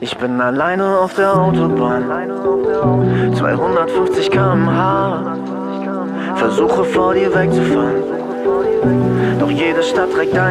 Ich bin alleine auf der Autobahn, 250 km/h, versuche vor dir wegzufahren, doch jede Stadt trägt ein